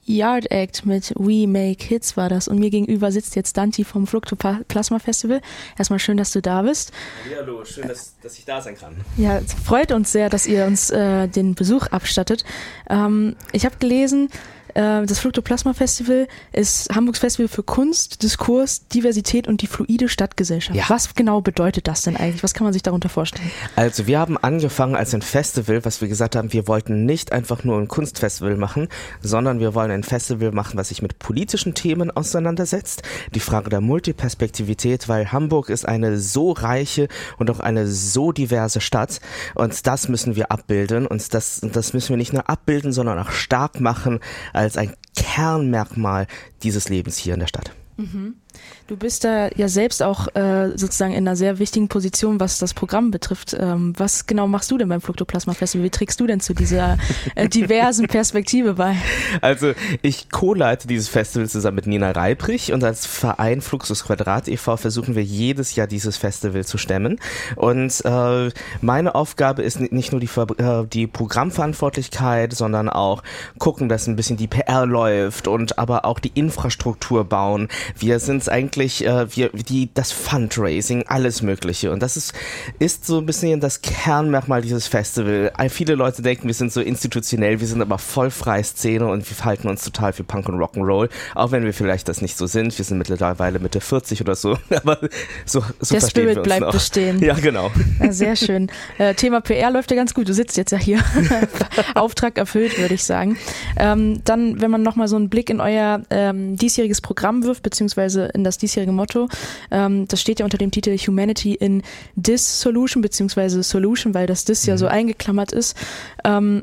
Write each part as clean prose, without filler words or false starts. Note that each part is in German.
Yard Act mit We Make Hits war das. Und mir gegenüber sitzt jetzt Dante vom Fructoplasma Festival. Erstmal schön, dass du da bist. Hallo, schön, dass ich da sein kann. Ja, es freut uns sehr, dass ihr uns den Besuch abstattet. Ich habe gelesen, das Fructoplasma Festival ist Hamburgs Festival für Kunst, Diskurs, Diversität und die fluide Stadtgesellschaft. Ja. Was genau bedeutet das denn eigentlich? Was kann man sich darunter vorstellen? Also wir haben angefangen als ein Festival, was wir gesagt haben, wir wollten nicht einfach nur ein Kunstfestival machen, sondern wir wollen ein Festival machen, was sich mit politischen Themen auseinandersetzt. Die Frage der Multiperspektivität, weil Hamburg ist eine so reiche und auch eine so diverse Stadt und das müssen wir abbilden und das müssen wir nicht nur abbilden, sondern auch stark machen als ein Kernmerkmal dieses Lebens hier in der Stadt. Mhm. Du bist da ja selbst auch sozusagen in einer sehr wichtigen Position, was das Programm betrifft. Was genau machst du denn beim Fructoplasma Festival? Wie trägst du denn zu dieser diversen Perspektive bei? Also ich co-leite dieses Festival zusammen mit Nina Reibrich und als Verein Fluxus Quadrat e.V. versuchen wir jedes Jahr dieses Festival zu stemmen. Und meine Aufgabe ist nicht nur die Programmverantwortlichkeit, sondern auch gucken, dass ein bisschen die PR läuft und aber auch die Infrastruktur bauen. Wir sind eigentlich das Fundraising, alles Mögliche. Und das ist so ein bisschen das Kernmerkmal dieses Festival. Viele Leute denken, wir sind so institutionell, wir sind aber voll freie Szene und wir verhalten uns total für Punk und Rock'n'Roll, auch wenn wir vielleicht das nicht so sind. Wir sind mittlerweile Mitte 40 oder so, aber so der verstehen Spirit wir uns bleibt noch. Bestehen. Ja, genau. Ja, sehr schön. Thema PR läuft ja ganz gut. Du sitzt jetzt ja hier. Auftrag erfüllt, würde ich sagen. Dann, wenn man nochmal so einen Blick in euer diesjähriges Programm wirft, beziehungsweise in das diesjährige Motto. Das steht ja unter dem Titel Humanity in Dissolution, beziehungsweise Solution, weil das Dis ja so eingeklammert ist. Also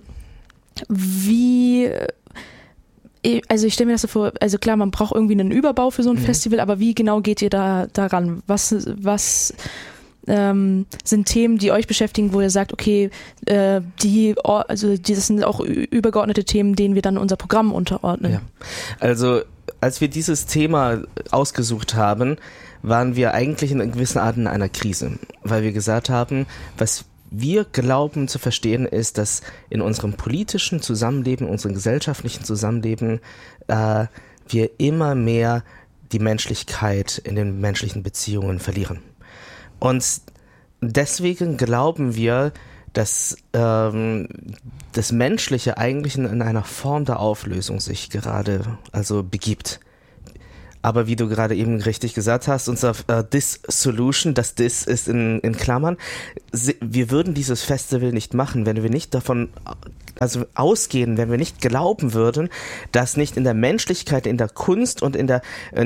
ich stelle mir das so vor, also klar, man braucht irgendwie einen Überbau für so ein Festival, aber wie genau geht ihr daran? Was sind Themen, die euch beschäftigen, wo ihr sagt, okay, das sind auch übergeordnete Themen, denen wir dann unser Programm unterordnen? Ja. Also als wir dieses Thema ausgesucht haben, waren wir eigentlich in einer gewissen Art in einer Krise, weil wir gesagt haben, was wir glauben zu verstehen ist, dass in unserem politischen Zusammenleben, unserem gesellschaftlichen Zusammenleben wir immer mehr die Menschlichkeit in den menschlichen Beziehungen verlieren. Und deswegen glauben wir, dass das Menschliche eigentlich in einer Form der Auflösung sich gerade begibt. Aber wie du gerade eben richtig gesagt hast, unser Dissolution, das Dis ist in Klammern, wir würden dieses Festival nicht machen, wenn wir nicht davon ausgehen, wenn wir nicht glauben würden, dass nicht in der Menschlichkeit, in der Kunst und in der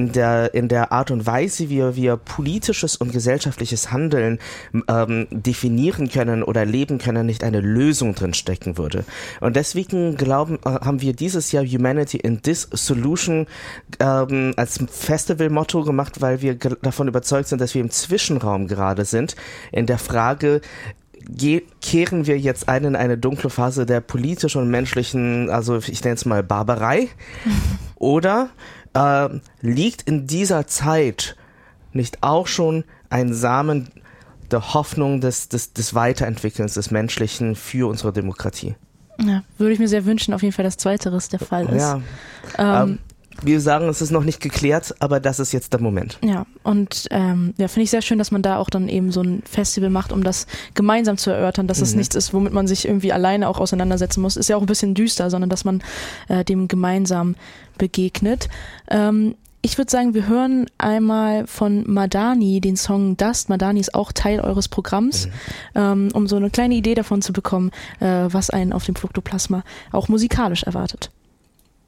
Art und Weise, wie wir politisches und gesellschaftliches Handeln definieren können oder leben können, nicht eine Lösung drin stecken würde. Und deswegen haben wir dieses Jahr Humanity in Dissolution als Festival-Motto gemacht, weil wir davon überzeugt sind, dass wir im Zwischenraum gerade sind, in der Frage, kehren wir jetzt ein in eine dunkle Phase der politischen und menschlichen, also ich nenne es mal Barbarei, oder liegt in dieser Zeit nicht auch schon ein Samen der Hoffnung des Weiterentwickelns des Menschlichen für unsere Demokratie? Ja, würde ich mir sehr wünschen, auf jeden Fall, dass Zweiteres der Fall ist. Ja. Wir sagen, es ist noch nicht geklärt, aber das ist jetzt der Moment. Ja, und finde ich sehr schön, dass man da auch dann eben so ein Festival macht, um das gemeinsam zu erörtern, dass es nichts ist, womit man sich irgendwie alleine auch auseinandersetzen muss. Ist ja auch ein bisschen düster, sondern dass man dem gemeinsam begegnet. Ich würde sagen, wir hören einmal von Madani den Song Dust. Madani ist auch Teil eures Programms, um so eine kleine Idee davon zu bekommen, was einen auf dem Fructoplasma auch musikalisch erwartet.